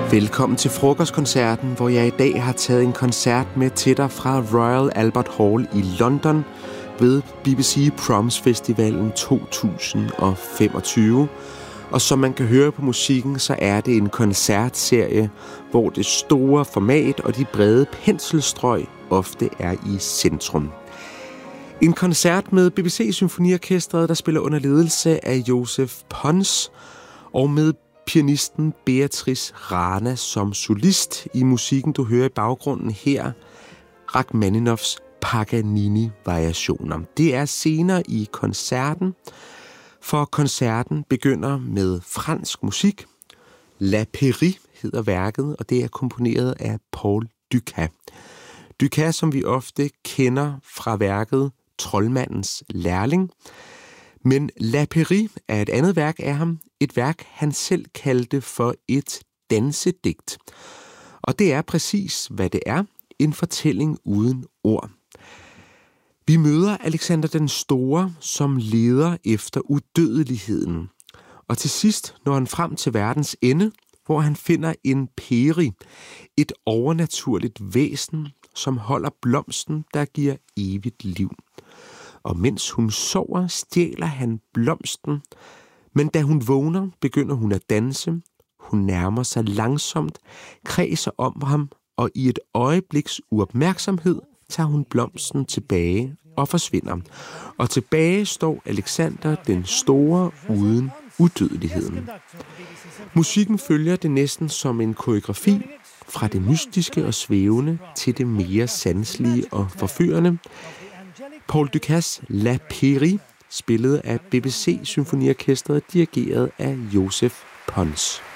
Velkommen til frokostkoncerten, hvor jeg i dag har taget en koncert med til dig fra Royal Albert Hall i London ved BBC Proms Festivalen 2025. Og som man kan høre på musikken, så er det en koncertserie, hvor det store format og de brede penselstrøg ofte er i centrum. En koncert med BBC Symfoniorkestret, der spiller under ledelse af Joseph Pons, og med pianisten Beatrice Rana som solist. I musikken, du hører i baggrunden her, Rachmaninoffs Paganini-variationer. Det er senere i koncerten, for koncerten begynder med fransk musik. La Pairie hedder værket, og det er komponeret af Paul Dukas. Dukas, som vi ofte kender fra værket Troldmandens lærling. Men La Pairie er et andet værk af ham, et værk, han selv kaldte for et dansedigt. Og det er præcis, hvad det er, en fortælling uden ord. Vi møder Alexander den Store, som leder efter udødeligheden. Og til sidst når han frem til verdens ende, hvor han finder en peri, et overnaturligt væsen, som holder blomsten, der giver evigt liv. Og mens hun sover, stjæler han blomsten, men da hun vågner, begynder hun at danse. Hun nærmer sig langsomt, kredser om ham, og i et øjebliks uopmærksomhed tager hun blomsten tilbage og forsvinder. Og tilbage står Alexander den Store uden udødeligheden. Musikken følger det næsten som en koreografi, fra det mystiske og svævende til det mere sanselige og forførende. Paul Dukas' La Pairie, spillet af BBC Symfoniorkestret, dirigeret af Joseph Pons.